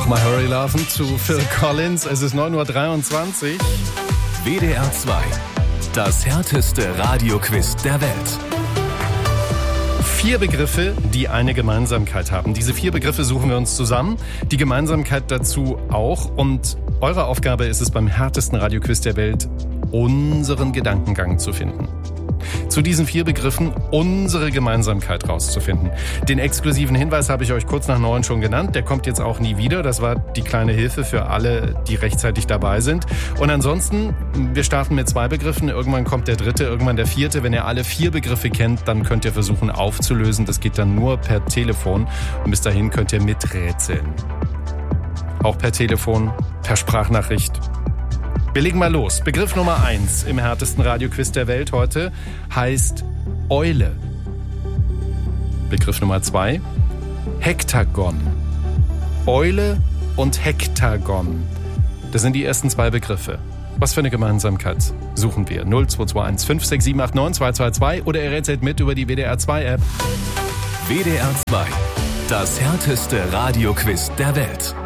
Nochmal Hurry Laufen zu Phil Collins. Es ist 9:23 Uhr. WDR 2. Das härteste Radioquiz der Welt. 4 Begriffe, die eine Gemeinsamkeit haben. Diese 4 Begriffe suchen wir uns zusammen. Die Gemeinsamkeit dazu auch. Und eure Aufgabe ist es, beim härtesten Radioquiz der Welt unseren Gedankengang zu finden. Zu diesen 4 Begriffen unsere Gemeinsamkeit rauszufinden. Den exklusiven Hinweis habe ich euch kurz nach 9 schon genannt. Der kommt jetzt auch nie wieder. Das war die kleine Hilfe für alle, die rechtzeitig dabei sind. Und ansonsten, wir starten mit 2 Begriffen. Irgendwann kommt der 3., irgendwann der 4. Wenn ihr alle 4 Begriffe kennt, dann könnt ihr versuchen aufzulösen. Das geht dann nur per Telefon. Und bis dahin könnt ihr miträtseln. Auch per Telefon, per Sprachnachricht. Wir legen mal los. Begriff Nummer 1 im härtesten Radioquiz der Welt heute heißt Eule. Begriff Nummer 2, Hektagon. Eule und Hektagon. Das sind die ersten 2 Begriffe. Was für eine Gemeinsamkeit suchen wir? 0221 56789 222 oder ihr rätselt mit über die WDR 2 App. WDR 2. Das härteste Radioquiz der Welt.